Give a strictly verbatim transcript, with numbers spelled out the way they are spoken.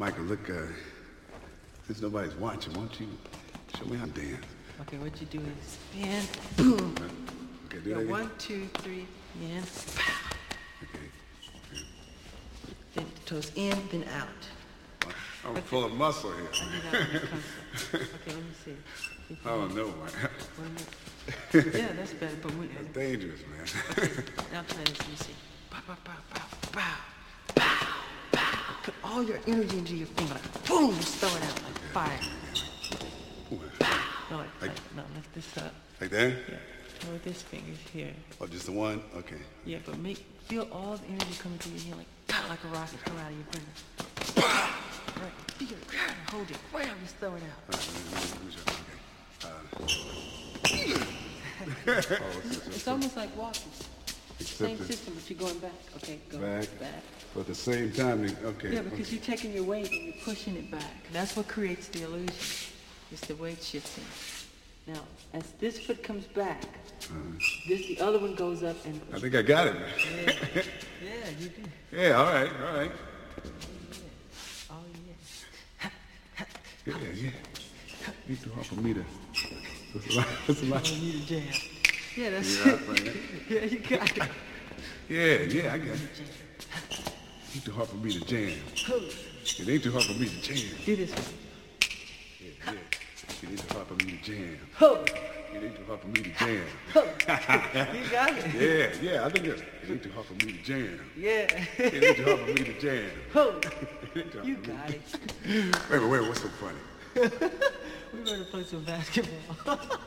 Michael, look, uh, since nobody's watching, why don't you show me how to dance? Okay, what you do is spin, boom. Okay, do Go that again. one, two, three, in, pow. Okay. Then the toes in, then out. I'm full of muscle here. I need that when it comes to- Okay, let me see. If you I want- don't know, man. one more- Yeah, that's better, but we, That's dangerous, man. now try this, let me see. Pow, pow, pow, pow, pow, pow, pow. Put all your energy into your finger, like boom, just throw it out like fire. No, like, Like- like, no, lift this up. Like that? Yeah, throw this finger here. Oh, just the one? Okay. Yeah, but make, feel all the energy coming through your hand like, pow, like a rocket come out of your finger. Right, feel it, hold it, wham, just throw it out. It's almost like walking. Same Except system, but you're going back. Okay, go Back. back. But at the same time, they- okay. Yeah, because you're taking your weight and you're pushing it back. That's what creates the illusion. It's the weight shifting. Now, as this foot comes back, this the other one goes up and. I think I got it, man. Yeah, yeah, you do. Yeah, all right, all right. Oh yeah. Yeah, yeah. It's too hard for me to. It's a lot. It's a lot. Oh, you need a jam. Yeah, that's Yeah, it. man. Yeah, you got it. Yeah, yeah, I got it. It's too hard for me to jam. It ain't too hard for me to jam. Do this one. Yeah, yeah. It ain't too hard for me to jam. Ho! It ain't too hard for me to jam. You got it. Yeah, yeah, I think it, it ain't too hard for me to jam. Yeah. It ain't too hard for me to jam. Ho! It ain't too hard You for me. got it. Wait, wait, wait, what's so funny? We're going to play some basketball.